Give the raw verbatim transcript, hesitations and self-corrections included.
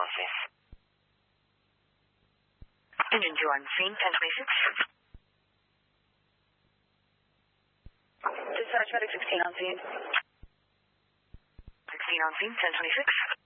on scene. Engine two on scene, ten twenty-six. Dispatch medic sixteen on scene. sixteen on scene, ten twenty-six.